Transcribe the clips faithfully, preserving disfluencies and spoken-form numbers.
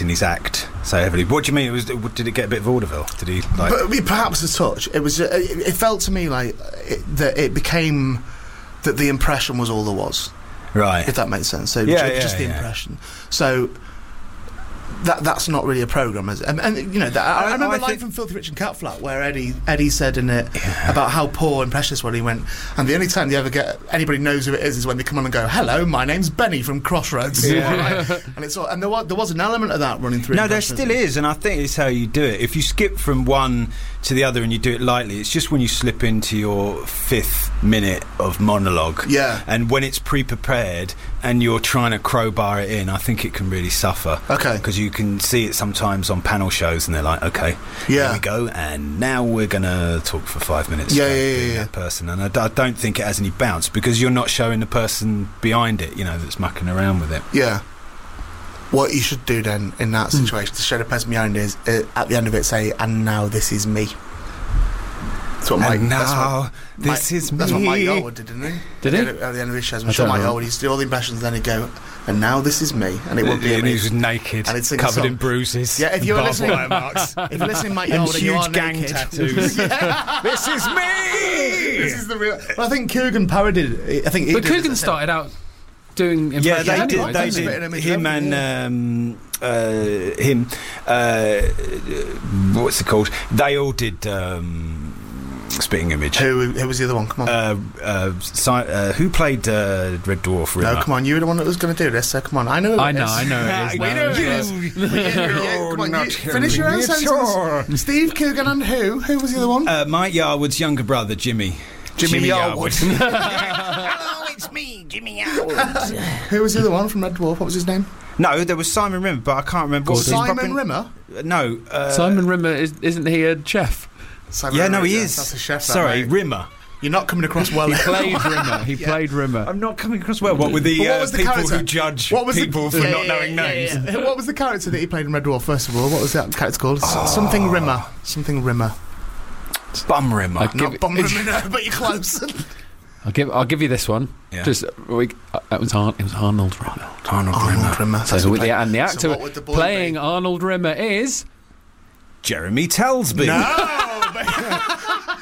directing his act so heavily. What do you mean? It was, did it get a bit vaudeville? Did he like? But, I mean, perhaps a touch. It was. It, it felt to me like it, that it became that the impression was all there was. Right. If that makes sense. So yeah, ju- yeah, just the yeah. impression. So. That that's not really a programme, is it? And, and you know, that, I, I remember I Live think- from Filthy Rich and Cat Flap, where Eddie Eddie said in it Yeah. about how poor and precious what he went. And the only time they ever get anybody knows who it is is when they come on and go, "Hello, my name's Benny from Crossroads." Yeah. Right? And it's all, and there was there was an element of that running through. No, there impressions. still is, and I think it's how you do it. If you skip from one to the other and you do it lightly, it's just when you slip into your fifth minute of monologue. Yeah. And when it's pre-prepared and you're trying to crowbar it in, I think it can really suffer. Okay. Because you can see it sometimes on panel shows and they're like, okay, Yeah. here we go, and now we're going to talk for five minutes Yeah, about yeah, yeah, being yeah. that person. And I, d- I don't think it has any bounce because you're not showing the person behind it, you know, that's mucking around with it. Yeah. What you should do then in that situation to show the person behind is uh, at the end of it say, "And now this is me." That's what Mike. And that's now what this Mike- is That's what me. Mike Yarwood did, didn't he? Did he? At the, at the end of his shows, I'm I sure don't Mike know. Yarwood used to do all the impressions, and then he'd go, "And now this is me," and it would be and me. he was naked, And he'd sing a covered song. in bruises. Yeah, if you're barbed listening, wire marks, if you're listening, Mike and Yarwood, and you are huge gang naked, tattoos. This is me. This is the real. Well, I think Coogan parodied it. I think he But did it, Coogan that's it. started out doing Yeah, impressions they anyway, did. They didn't he? An image did. Him of and everything, um, uh, him. Uh, what's it called? They all did um, Spitting Image. Who, who was the other one? Come on. Uh, uh, si- uh, who played uh, Red Dwarf? no, Rimmer? come on. You were the one that was going to do this, so come on. I know. Who I it know, is. I know it is. We now. know who it is. Yeah, come on, you finish your own sentence. Steve Coogan and who? Who was the other one? Uh, Mike Yarwood's younger brother, Jimmy. Jimmy Yarwood. Hello, it's me, Jimmy Yarwood. Who was the other one from Red Dwarf? What was his name? No, there was Simon Rimmer, but I can't remember. What was his Simon proper- Rimmer. No, uh, Simon Rimmer, is, isn't he a chef? Simon Yeah, Rimmer, no, he yeah, is. That's a chef. that, Sorry, mate. Rimmer. You're not coming across well. He played Rimmer. He Yeah. played Rimmer. I'm not coming across well. What with the, But what uh, was the people character? who judge What was the- people for Yeah, not yeah, knowing yeah, names? yeah, yeah. What was the character that he played in Red Dwarf? First of all, what was that character called? S- Something Rimmer. Something Rimmer. Bum Rimmer. I give Not it- Bum Rimmer, no, but you're close. I'll give. I'll give you this one. Yeah. Just we, uh, it was Ar- it was Arnold Rimmer. Arnold Rimmer. Arnold Rimmer. So That's with what the, play- and the so actor what would the boy playing be? Arnold Rimmer is Jeremy Telsby. No, but-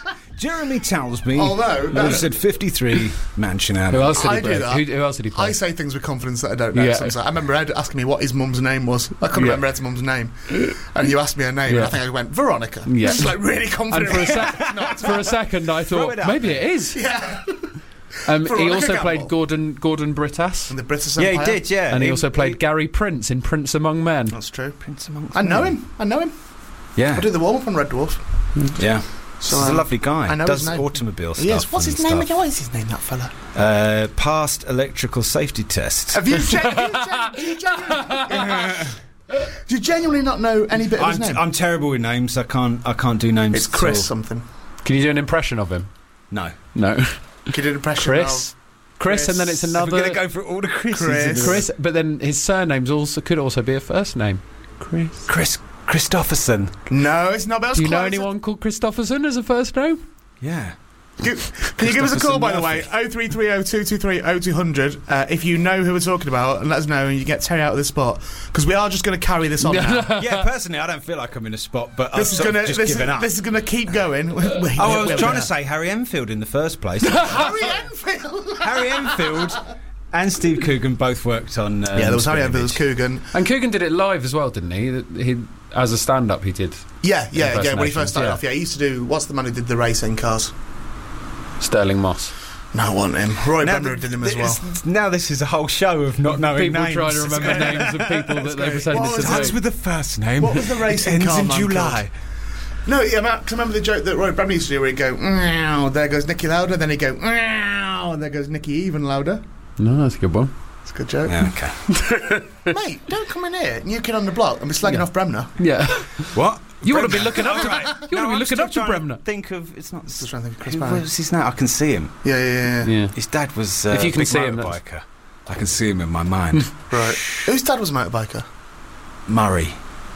Jeremy Telsby. Although, no, lives at fifty-three Mansion who Avenue. else did I he do play? that. Who, who else did he play? I say things with confidence that I don't know. Yeah. Sometimes. I remember Ed asking me what his mum's name was. I couldn't Yeah. remember Ed's mum's name, and you asked me her name, Yeah. and I think I went Veronica. Yeah. Just like really and confident. for a, sec- for a second, I Throw thought it out maybe it is. yeah. Um, he Veronica also Gamble. played Gordon Gordon Brittas, And the British Yeah, Empire. he did, yeah. and he, also played Gary Prince in Prince Among Men. That's true. Prince amongst I know Men. him. I know him. Yeah. I did the warm up on Red Dwarf. Yeah. So, He's a um, lovely guy. I know Does his name. automobile stuff. Yes. What's and his name stuff. again? What is his name? That fella. Uh, passed electrical safety test. Have you? Gen- have you, gen- do, you genuinely, do you genuinely not know any bit of his I'm, name? I'm terrible with names. I can't. I can't do names. it's at Chris all. something. Can you do an impression of him? No. No, Can you do an impression Chris. of Chris, and then it's Chris. another We're going to go for all the Chris's. Chris. Chris. But then his surname's also could also be a first name. Chris. Chris Christopherson. No, it's not. But Do you know close. anyone called Christopherson as a first name? Yeah. Can you give us a call, by the way? Murphy. oh three three oh two two three oh two hundred uh, if you know who we're talking about, and let us know, and you get Terry out of the spot, because we are just going to carry this on now. Yeah, personally, I don't feel like I'm in a spot, but I've This is sort going of to just this, given up. this is going to keep going. We- we- Oh, I we- was trying we- to say Harry Enfield in the first place. Harry Enfield. Harry Enfield and Steve Coogan both worked on. Um, Yeah, there was Harry Spitting Enfield, there was Image. Coogan. And Coogan did it live as well, didn't he? He as a stand-up, he did Yeah, yeah, yeah. When he first started Yeah. off, yeah, he used to do. What's the man who did the racing cars? Sterling Moss. No, I want him. Roy Now, Bender did him as well. this- now this is a whole show of not knowing People names. trying to remember names of people that they pretended What to was do. Starts with the first name. What was the racing It ends car in man July. No, yeah, man, 'cause I remember the joke that Roy Bender used to do, where he'd go, "Meow," there goes Nicky Lauder, then he'd go, "Meow," and there goes Nicky even louder. No, that's a good one. It's a good joke. Yeah, okay. Mate, don't come in here, new kid on the block, and be slagging Yeah. off Bremner. Yeah. What? You want to be Bremner. looking up to All right. you want No, to be I'm looking still up to trying Bremner. Think of it's not. Still trying to think of Chris Who Barry. was his name? I can see him. Yeah, yeah, yeah, yeah. Yeah. His dad was. Uh, If you can big see him, that's- motorbiker. I can see him in my mind. Right. Whose dad was a motorbiker? Murray.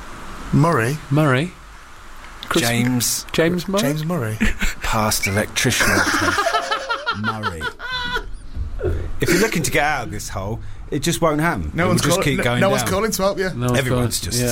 Murray. Murray. Chris- James. James Murray. James Murray. Past electrician. Murray. If you're looking to get out of this hole, it just won't happen. No it one's will just calling. keep no, going no down. one's calling to help you. No, Everyone's God. just Yeah.